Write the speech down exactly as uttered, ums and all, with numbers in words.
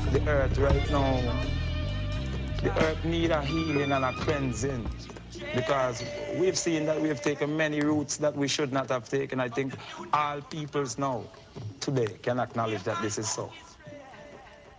The earth right now, the earth need a healing and a cleansing because we've seen that we've taken many routes that we should not have taken. I think all peoples now today can acknowledge that this is so.